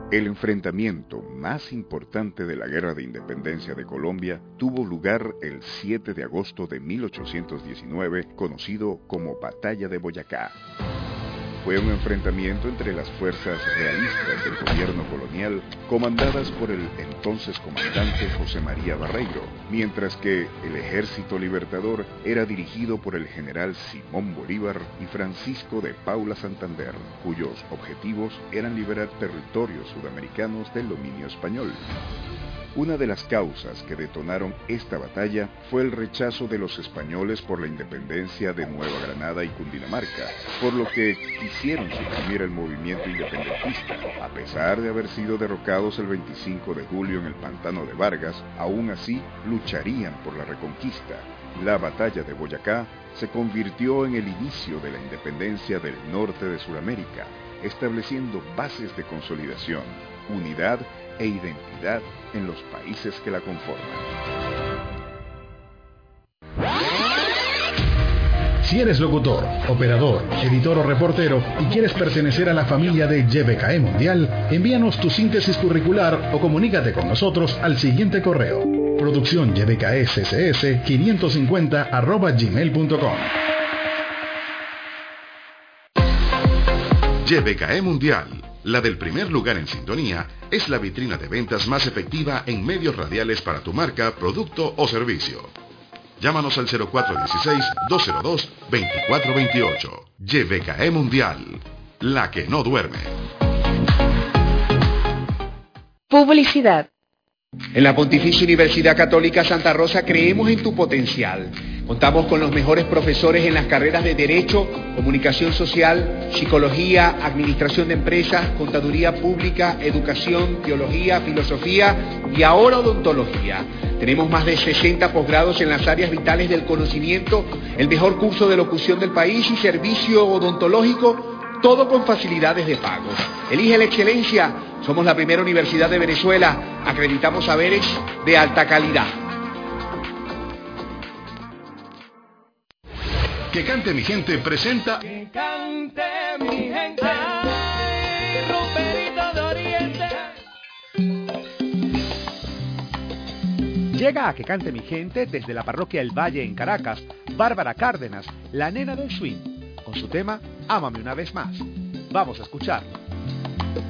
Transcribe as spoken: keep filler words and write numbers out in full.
El enfrentamiento más importante de la Guerra de Independencia de Colombia tuvo lugar el siete de agosto de mil ochocientos diecinueve, conocido como Batalla de Boyacá. Fue un enfrentamiento entre las fuerzas realistas del gobierno colonial, comandadas por el entonces comandante José María Barreiro, mientras que el ejército libertador era dirigido por el general Simón Bolívar y Francisco de Paula Santander, cuyos objetivos eran liberar territorios sudamericanos del dominio español. Una de las causas que detonaron esta batalla fue el rechazo de los españoles por la independencia de Nueva Granada y Cundinamarca, por lo que quisieron suprimir el movimiento independentista. A pesar de haber sido derrocados el veinticinco de julio en el pantano de Vargas, aún así lucharían por la reconquista. La batalla de Boyacá se convirtió en el inicio de la independencia del norte de Sudamérica, estableciendo bases de consolidación, unidad e identidad en los países que la conforman. Si eres locutor, operador, editor o reportero y quieres pertenecer a la familia de Y B K E Mundial, envíanos tu síntesis curricular o comunícate con nosotros al siguiente correo: producción y b k e s s s quinientos cincuenta arroba gmail punto com. Y B K E Mundial, la del primer lugar en sintonía, es la vitrina de ventas más efectiva en medios radiales para tu marca, producto o servicio. Llámanos al cero cuatro uno seis, dos cero dos, dos cuatro dos ocho. Y B K E Mundial, la que no duerme. Publicidad. En la Pontificia Universidad Católica Santa Rosa creemos en tu potencial. Contamos con los mejores profesores en las carreras de Derecho, Comunicación Social, Psicología, Administración de Empresas, Contaduría Pública, Educación, Teología, Filosofía y ahora Odontología. Tenemos más de sesenta posgrados en las áreas vitales del conocimiento, el mejor curso de locución del país y servicio odontológico, todo con facilidades de pago. Elige la excelencia. Somos la primera universidad de Venezuela. Acreditamos saberes de alta calidad. Que Cante Mi Gente presenta Que cante mi gente. Ay, Rumberito de Oriente. Llega a Que Cante Mi Gente desde la parroquia El Valle en Caracas, Bárbara Cárdenas, la nena del swing, con su tema Ámame una vez más. Vamos a escucharlo.